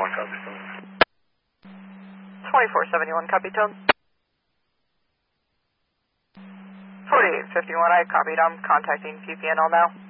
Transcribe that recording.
copy tone. 2471, copy tone. 4851, I copied. I'm contacting PPNL now.